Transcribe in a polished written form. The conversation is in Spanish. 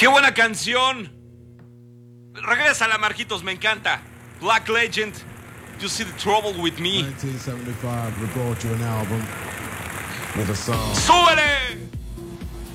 ¡Qué buena canción! Regrésala, Marquitos, me encanta. Black Legend, You See the Trouble with Me. 1975 record you an album with a song. ¡Súbele!